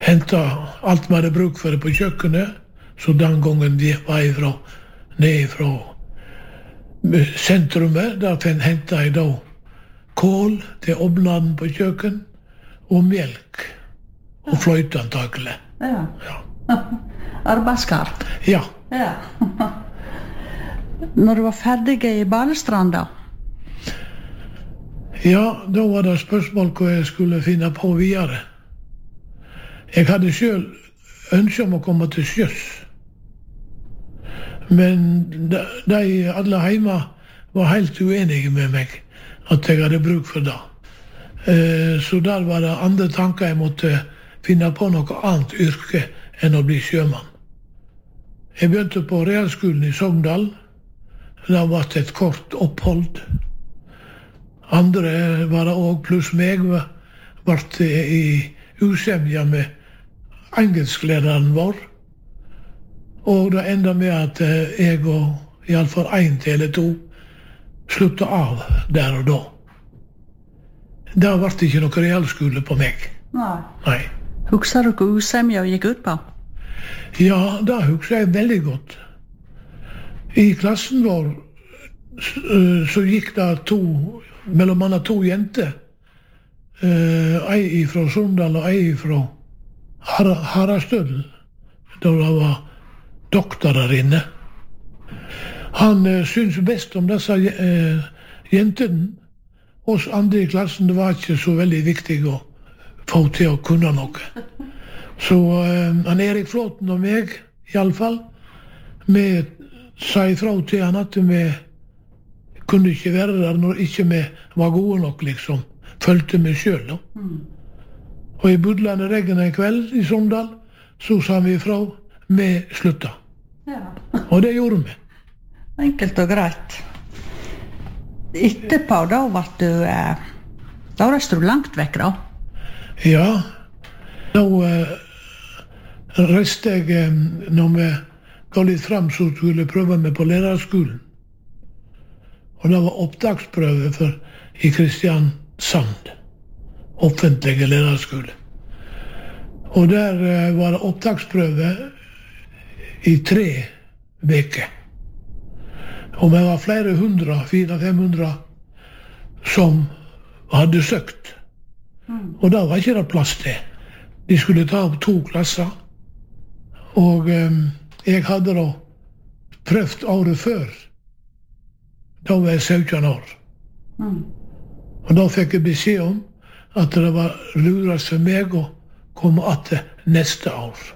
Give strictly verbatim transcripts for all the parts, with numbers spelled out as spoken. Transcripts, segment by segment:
hentet alt man hadde bruk for det på kjøkkenet, så den gangen de var ifra, ned fra sentrumet, der hentet jeg da kål til ovnen på kjøkken, og melk, og fløyte antakelig. Ja. Ja. Arbeidskar. Ja. Ja. Når du var ferdig i Balestrand da? Ja, da var det spørsmål hva jeg skulle finne på videre. Jeg hadde selv ønsket om å komme til sjøs. Men de, de alle hjemme var helt uenige med meg at jeg hadde bruk for det. Eh, så der var det andre tanker jeg måtte finne på noe annet yrke enn å bli sjømann. Jeg begynte på realskolen i Sogndal. Det var et kort opphold. Andre var det også, pluss meg, var i usemja med engelsklæreren vår. Og det enda med at jeg og i alle fall en til eller to sluttet av der og da. Det ble ikke noe realskole på meg. Nei. Nei. Husker du hva usemja gikk ut på? Ja, det husker jeg veldig godt. I klassen vår så gikk det to, mellom annet to jenter. Ei fra Sundal og ei fra Harastødel, da det var doktorer inne. Han syntes best om disse jentene. Oss andre i klassen, det var ikke så veldig viktig å få til å kunne noe. Så han Erik Flåten og meg, i alle fall, vi sa ifra til han at vi kunne ikke være der når ikke vi var gode nok, liksom. Følte meg selv, da. Mm. Og i budlende regn en kveld i Sogndal, så sa vi ifra, vi slutta. Ja. Og det gjorde vi. Enkelt og greit. Etterpå, da var du, da reiste du langt vekk, da? Ja, da uh, reiste jeg, um, når vi ga litt frem, så skulle jeg prøve meg på lærerskolen. Og det var opptaksprøve for i Kristiansand, offentlige lærerskole. Og der uh, var det opptaksprøve i tre veker. Og vi var flere hundre, fire-fem hundre, som hadde søkt. Mm. Og da var ikke det plass til. De skulle ta opp to klasser. Og um, jeg hadde da prøvd året før. Da var jeg sytten år. Mm. Og da fikk jeg beskjed om at det var lurast for meg å komme etter neste år.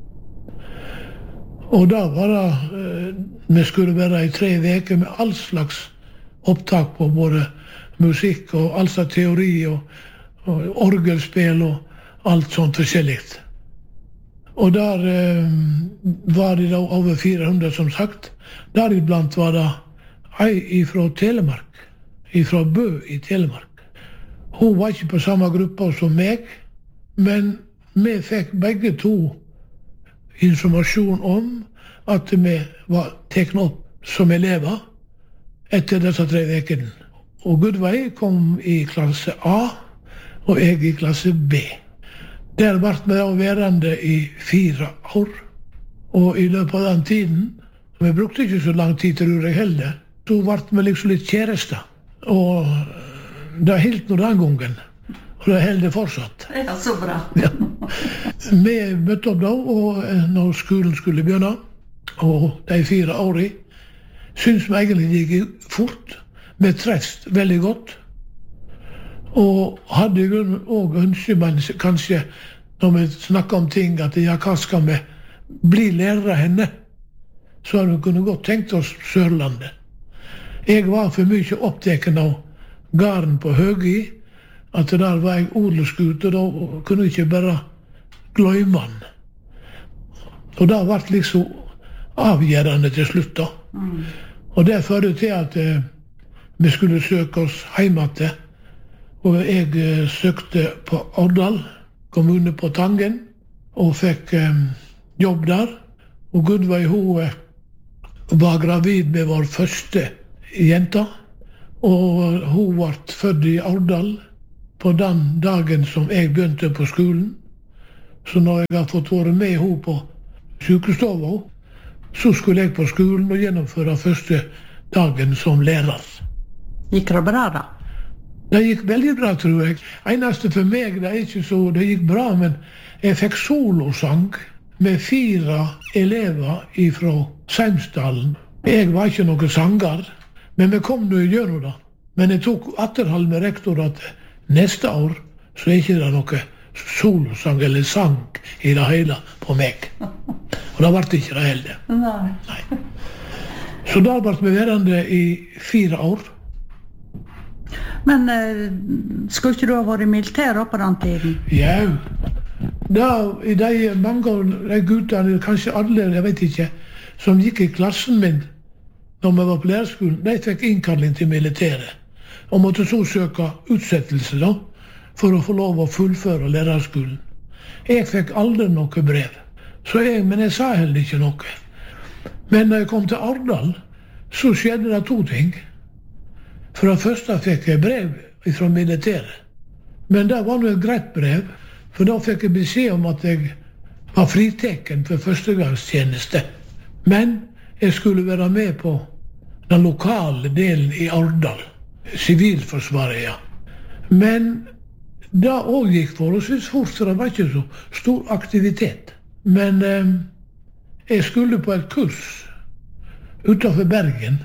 Og da var det, vi skulle være i tre veker med all slags opptak på både musikk og all slags teori og, og orgelspill og alt sånt forskjellig. Og der eh, var det da over fire hundre, som sagt. Deriblant var det ei fra Telemark, fra Bø i Telemark. Hun var ikke på samme gruppe som meg, men vi fikk begge to informasjon om at vi var teknet opp som elever etter disse tre vekene. Og Gudvei kom i klasse A, og jeg i klasse B. Der ble vi da værende i fire år. Og i løpet av den tiden, vi brukte ikke så lang tid til å heller, så ble vi liksom litt kjærester. Og det helt nå den gangen. Og det holder fortsatt. Ja, så bra. Ja. Vi møtte opp da, og når skolen skulle begynne, og de fire årene, synes vi egentlig det gikk fort. Vi trefst veldig godt. Og hadde også ønsket, men kanskje når vi snakker om ting, at ja, hva skal vi bli lærere henne? Så hadde vi kunne godt tenkt oss Sørlandet. Jeg var for mye opptatt av gården på Høgi, at der var jeg odelsgutt, og da kunne jeg ikke bare glemme han. Og det ble liksom avgjørende til slutt da. Mm. Og det førte til at eh, vi skulle søke oss hjemme til. Og jeg eh, søkte på Årdal, kommune på Tangen, og fikk eh, jobb der. Og Gudvei, hun eh, var gravid med vår første jenta, og hun ble født i Årdal på den dagen som jeg begynte på skolen. Så når jeg har fått være med henne på sykestova, så skulle jeg på skolen og gjennomføre første dagen som lærer. Gikk det bra da? Det gikk veldig bra, tror jeg. Eneste for meg, det er ikke så det gikk bra, men jeg fikk solosang med fire elever fra Seimsdalen. Jeg var ikke noen sanger, men vi kom nå gjennom det. Men jeg tok atterhold med rektor at neste år så er ikke det noe solosang eller sang i det hele på meg. Og det ble ikke det heller. Nei. Nei. Så da ble vi værende i fire år. Men eh, skulle ikke du ha vært i militær på den tiden? Ja, da, i de mange av de guttene, kanskje alle, jeg vet ikke, som gikk i klassen min når vi var på lærerskolen, de fikk innkalling til militæret. Og måtte så søke utsettelse da, for å få lov å fullføre lærerskolen. Jeg fikk aldri noe brev, så jeg, men jeg sa heller ikke noe. Men da jeg kom til Arendal, så skjedde det to ting. For det første fikk jeg brev fra militæret. Men det var nå et greit brev, for da fikk jeg beskjed om at jeg var friteken for førstegangstjeneste. Men jeg skulle være med på den lokale delen i Arendal. Sivilforsvaret, ja. Men det også gikk forholdsvis fort, for det var ikke så stor aktivitet. Men eh, jeg skulle på et kurs utenfor Bergen,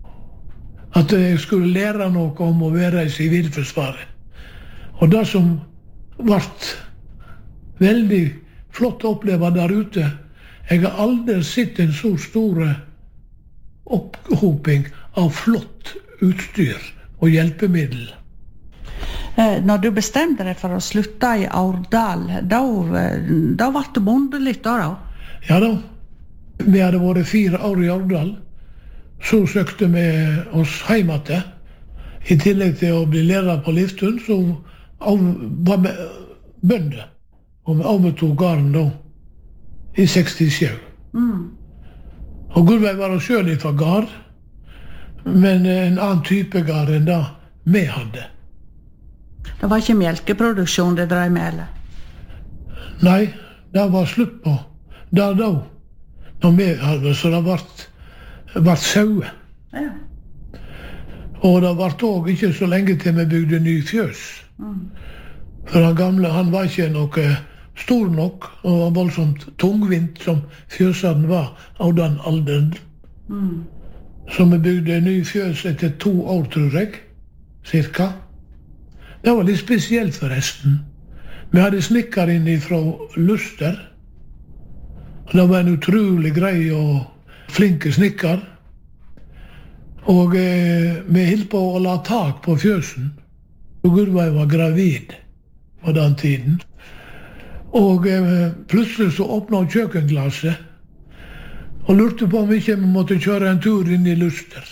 at jeg skulle lære noe om å være i Sivilforsvaret. Og det som ble veldig flott å oppleve der ute, jeg har aldri sett en så stor opphoping av flott utstyr og hjelpemiddel. Eh, når du bestemte deg for å slutte i Arendal, da, da ble det bondelig da da? Ja da. Vi hadde vært fire år i Arendal. Så søkte vi oss hjem igjen. I tillegg til å bli lærer på Liftun, så var vi bønder. Og vi overtok gården da, i sekstisju. Mm. Og Gudveig var selv fra gård, men en annen type gård enn det vi hadde. Det var ikke melkeproduksjon det drev med, eller? Nei, det var slutt på. Det da, når vi hadde, så det ble ble sauer. Ja. Og det ble også ikke så lenge til vi bygde ny fjøs. Mm. For han gamle, han var ikke noe stor nok, og var voldsomt tungvint som fjøsene var av den alderen. Mm. Så vi bygde ny fjøs etter to år, tror jeg, cirka. Det var litt spesielt forresten. Vi hadde snikker inn fra Luster. Og det var en utrolig grei og flinke snikker. Og eh, vi holdt på å la tak på fjøsen. Og Gudveig var gravid på den tiden. Og eh, plutselig så åpnet hun kjøkkenglasset og lurte på om ikke vi måtte kjøre en tur inn i Luster.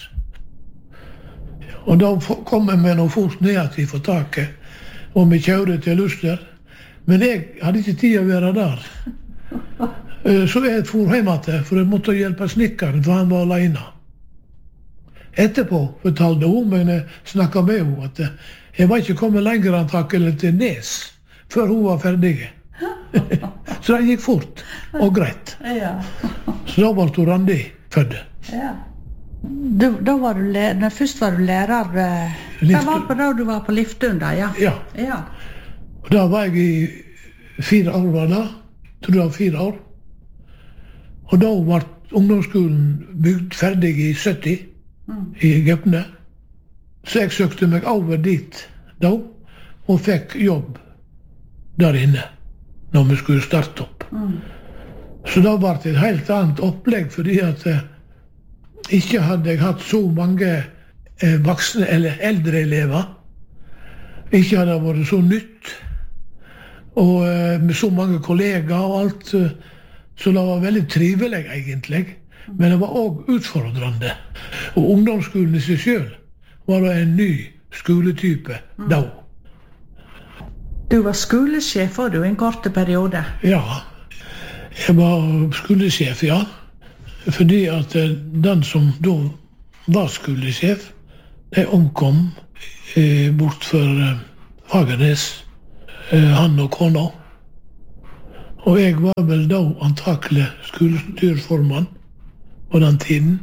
Og da kom jeg med noe fort ned til for taket, og vi kjørte til Luster. Men jeg hadde ikke tid å være der. Så jeg for hjem igjen, for jeg måtte hjelpe snikkeren, for han var alene. Etterpå fortalte hun, men jeg snakket med henne, at jeg var ikke kommet lenger enn takket til Nes, før hun var ferdig. Så det gikk fort og greit. Ja. Så da var hun Randi født. Ja. Du, da var du lærer, først var du lærer, det var på da du var på Liftun da, ja? Ja. Ja. Og da var jeg i fire år, var det? Tror jeg var fire år. Og da ble ungdomsskolen bygd ferdig i sytti, mm. i Gaupne. Så jeg søkte meg over dit da, og fikk jobb der inne, når vi skulle starte opp. Mm. Så da ble det et helt annet opplegg, fordi at eh, ikke hadde jeg hatt så mange eh, voksne eller eldre elever. Ikke hadde det vært så nytt, og eh, med så mange kollegaer og alt, eh, så det var veldig trivelig egentlig, men det var også utfordrende. Og ungdomsskolen i seg selv var det en ny skoletype mm. da. Du var skolesjef for du en kort periode? Ja, jeg var skolesjef, ja. Fordi at den som da var skolesjef, de omkom eh, bort for eh, Fagernes, eh, han og kona. Og jeg var vel da antakelig skolestyrformann på den tiden.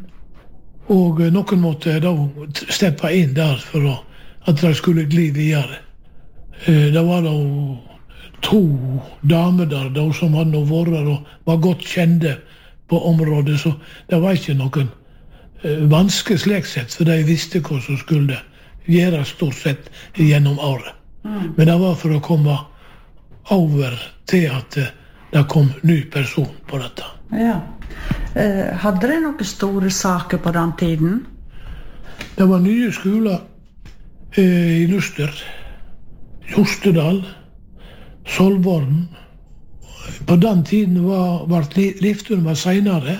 Og noen måtte da steppe inn der for å, at de skulle gli videre. Det var da to damer der da, som hadde vært og var godt kjente på området, så det var ikke noen vanskelig slik sett, for de visste hva som skulle gjøres stort sett gjennom året. Mm. Men det var for å komme over til at det kom ny person på dette. Ja. Eh, hadde det noen store saker på den tiden? Det var nye skoler eh, i Luster, Jostedal, Solvorn. På den tiden var, var Liften var senere,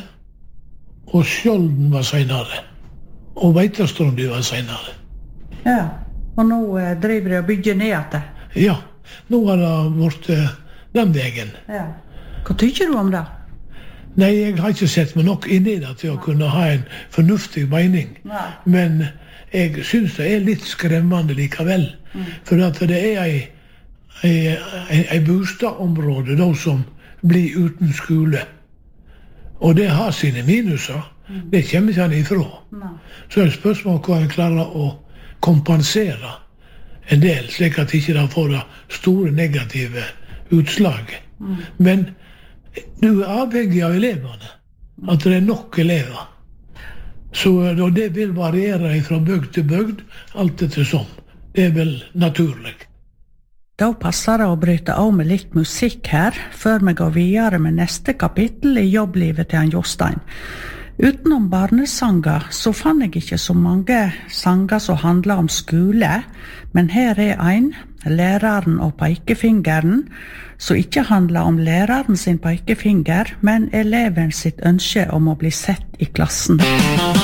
og Skjolden var senere, og Veitastrandi var senere. Ja, og nå eh, driver de og bygger ned etter. Ja, nå har det vært eh, den veien. Ja. Hva tykker du om det? Nei, jeg har ikke sett meg nok inn i det til å kunne ha en fornuftig mening. Nei. Men jeg synes det er litt skremmende likevel. Mm. For at det er ei, ei, ei, ei bostadområde da som blir uten skole. Og det har sine minuser. Mm. Det kommer ikke han ifra. Nei. Så er det spørsmål hva en klarer å kompensere en del, slik at ikke de får det store negative utslag. Mm. Men du er avhengig av eleverne, at det er nok elever. Så det vil variere fra bygd til bygd, alt etter som. Det er vel naturlig. Da passer det å bryte av med litt musikk her, før vi går videre med neste kapittel i jobblivet til han Jostein. Utenom barnesanger så fann jeg ikke så mange sanger som handler om skole, men her er en, læreren og pekefingeren, som ikke handler om læreren sin pekefinger, men eleven sitt ønske om å bli sett i klassen.